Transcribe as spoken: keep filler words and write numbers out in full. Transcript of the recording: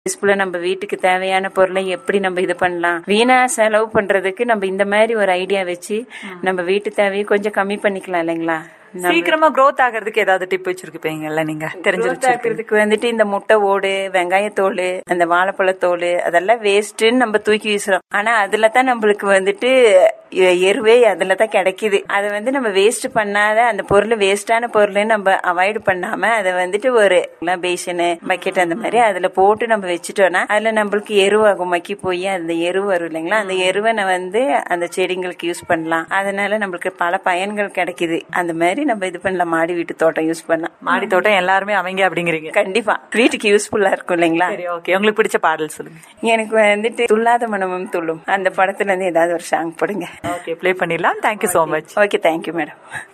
யூஸ்ஃபுல்லா நம்ம வீட்டுக்கு தேவையான பொருளை எப்படி நம்ம இது பண்ணலாம், வீணா செலவு பண்றதுக்கு நம்ம இந்த மாதிரி ஒரு ஐடியா வச்சு நம்ம வீட்டு தேவையை கொஞ்சம் கம்மி பண்ணிக்கலாம் இல்லைங்களா. சீக்கிரமா growth ஆகிறதுக்கு ஏதாவது டிப் வச்சிருப்பீங்கல்ல நீங்க தெரிஞ்சிருக்கிறதுக்கு வந்துட்டு இந்த முட்டை ஓடு, வெங்காயத்தோல், அந்த வாழைப்பழத்தோல் அதெல்லாம் வேஸ்ட்ன்னு நம்ம தூக்கி வீசுறோம். ஆனா அதுல தான் நம்மளுக்கு வந்துட்டு எருவே அதுல தான் கிடைக்குது. அதை வந்து நம்ம வேஸ்ட் பண்ணாத அந்த பொருள் வேஸ்டான பொருள் நம்ம அவாய்ட் பண்ணாம அதை வந்துட்டு ஒரு பேஷனு பக்கெட் அந்த மாதிரி அதுல போட்டு நம்ம வச்சுட்டோம்னா அதுல நம்மளுக்கு எருவாகும், மக்கி போய் அந்த எரு வரும் இல்லைங்களா. அந்த எருவை வந்து அந்த செடிங்களுக்கு யூஸ் பண்ணலாம். அதனால நம்மளுக்கு பல பயன்கள் கிடைக்குது. அந்த மாதிரி நம்ம இது பண்ணலாம். மாடி வீட்டு தோட்டம் யூஸ் பண்ணலாம். மாடி தோட்டம் எல்லாருமே அவங்க அப்படிங்கிறீங்க. கண்டிப்பா வீட்டுக்கு யூஸ்ஃபுல்லா இருக்கும் இல்லைங்களா. ஓகே, உங்களுக்கு பிடிச்ச பாடல் சொல்லுங்க. எனக்கு வந்துட்டு துள்ளாத மனமும் துள்ளும் அந்த படத்துல இருந்து ஏதாவது ஒரு சாங் போடுங்க. ஓகே, ப்ளே பண்ணிடலாம். Thank you so much. Okay, thank you madam.